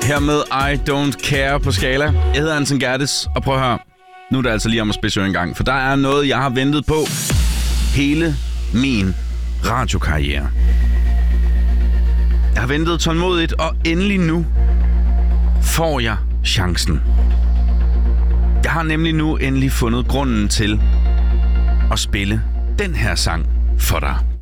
Her med I Don't Care på Skala. Jeg hedder Anton Gerdes, og prøv at høre. Nu er det altså lige om at spidse en gang, for der er noget, jeg har ventet på hele min radiokarriere. Jeg har ventet tålmodigt, og endelig nu får jeg chancen. Jeg har nemlig nu endelig fundet grunden til at spille den her sang for dig.